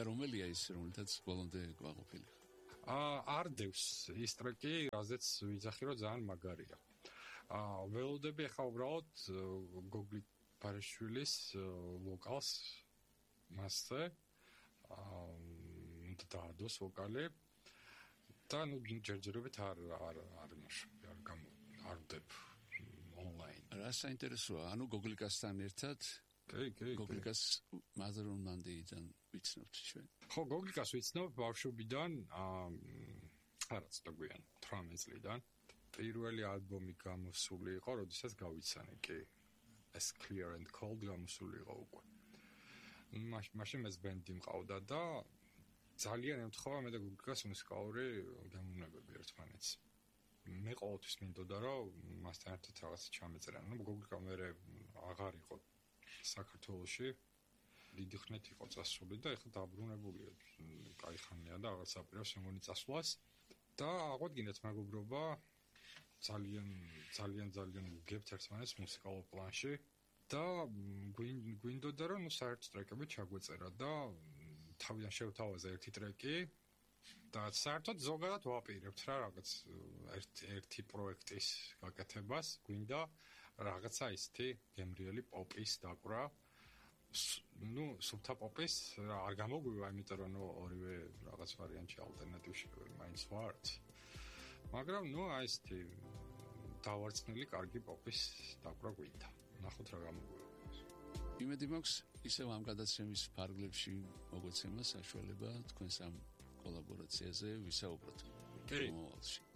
და რომელია ის, რომელთაც ბოლომდე გვაყოფილი? არ დევს ის ტრეკი, რაზეც ვიძახი, რომ ძალიან მაგარია. ველოდები ახლა უბრალოდ გოგლი ბარაშვილის ვოკალს მასზე და დაადოს ვოკალი და ნუ ჯერჯერობით არ ვდებ ონლაინ. რა საინტერესოა, ანუ გოგლიკასთან ერთად გოგლიკას Mother on Monday-დან ვიცნობთ ჩვენ. ხო, გოგლიკას ვიცნობ ბავშვობიდან, არა ცოტა გვიან 18 წლიდან. პირველი ალბომი გამოსული იყო, როდესაც გავიცანე კი. ეს Clear and Cold გამოსული იყო უკვე. მაშინ მეც ბენდი მყავდა და ძალიან ემთხვევა მე და გოგლიკას მუსიკალური გამოვნებები ერთმანეთს. მე ყოველთვის მინდოდა რომ მასთან ერთად რაღაცა ჩამეწერა. ნუ გოგლიკა მე აღარ იყო საქართველოში. დიდი ხნით იყო წასული და ეხლა დაბრუნებულია. კაი ხანია და აღარ საპირავს მეგონი წასვლას და აღვადგინეთ მეგობრობა ძალიან უგებთ ერთმანეთს მუსიკალურ პლანში და გვინდოდა რომ საერთოდ ტრეკები ჩაგვეწერა და თავიდან შევთავაზე ერთი ტრეკი და საერთოდ ზოგადად ვაპირებთ რა რაღაც ერთი პროექტის გაკეთებას გვინდა რაღაცა ისეთი გემრიელი პოპის დაკვრა ნუ სუფთა პოპის არ გამოგვივა იმიტომ რომ ორივე რაღაც ვარიანტი ალტერნატივში მაინც ვართ მაგრამ ნუ აი ესეთი დავარწმუნებული კარგი პოპის დაკვრა გვინდა ნახოთ რა გამოგვივა იმედი მაქვს ისევ ამ გადაცემის ფარგლებში მოგვეცემა საშუალება თქვენს ამ კოლაბორაციაზე ვისაუბროთ მომავალში